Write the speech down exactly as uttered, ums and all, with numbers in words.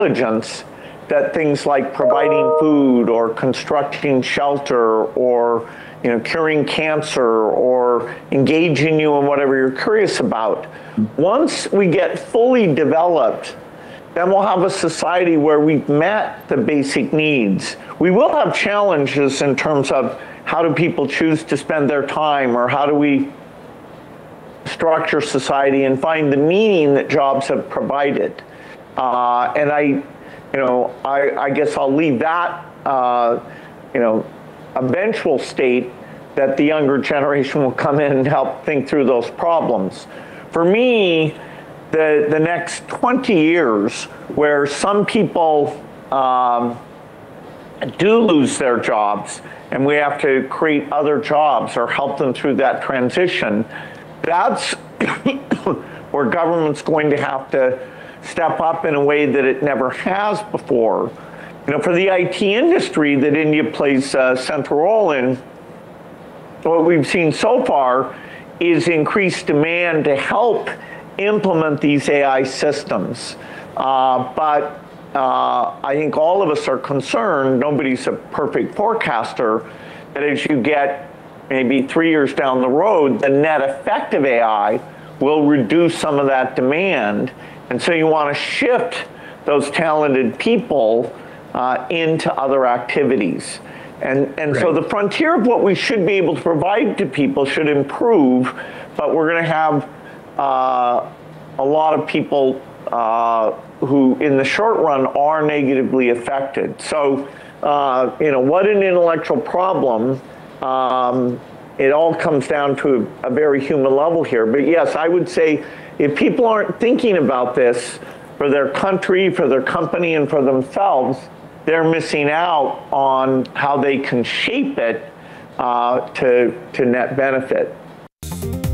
intelligence that things like providing food or constructing shelter or you know, curing cancer or engaging you in whatever you're curious about. Once we get fully developed, then we'll have a society where we've met the basic needs. We will have challenges in terms of how do people choose to spend their time, or how do we structure society and find the meaning that jobs have provided. Uh, and I, you know, I, I guess I'll leave that, uh, you know, eventual state that the younger generation will come in and help think through those problems. For me, the, the next twenty years, where some people um, do lose their jobs and we have to create other jobs or help them through that transition, that's where government's going to have to step up in a way that it never has before. You know, for the I T industry that India plays a central role in, what we've seen so far is increased demand to help implement these A I systems. Uh, but uh, I think all of us are concerned, nobody's a perfect forecaster, that as you get maybe three years down the road, the net effect of A I will reduce some of that demand. And so you want to shift those talented people uh, into other activities. And, and right. So the frontier of what we should be able to provide to people should improve, but we're going to have uh, a lot of people uh, who in the short run are negatively affected. So, uh, you know, what an intellectual problem. Um, it all comes down to a, a very human level here. But yes, I would say if people aren't thinking about this for their country, for their company, and for themselves, they're missing out on how they can shape it uh, to, to net benefit.